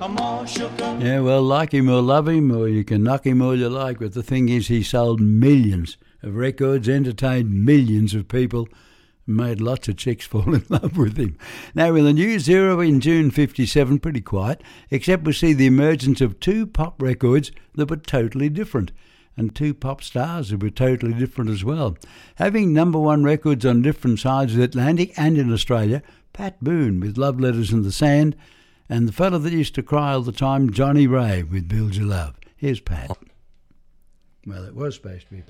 Yeah, well, like him or love him, or you can knock him all you like, but the thing is he sold millions of records, entertained millions of people, made lots of chicks fall in love with him. Now, with a new zero in June 57, pretty quiet, except we see the emergence of two pop records that were totally different, and two pop stars who were totally different as well. Having number one records on different sides of the Atlantic and in Australia, Pat Boone with Love Letters in the Sand, and the fella that used to cry all the time, Johnny Ray with Build Your Love. Here's Pat. Well, it was supposed to be Pat.